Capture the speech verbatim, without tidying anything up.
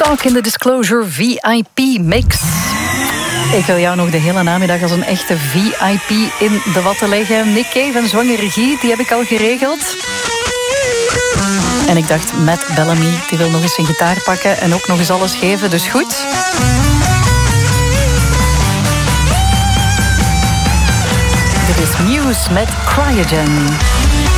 Talk in the Disclosure V I P mix. Ik wil jou nog de hele namiddag als een echte V I P in de watten leggen. Nick Cave en Zwanger Regie, die heb ik al geregeld. En ik dacht, Matt Bellamy, die wil nog eens zijn gitaar pakken en ook nog eens alles geven, dus goed. Dit is Muse met Cryogen.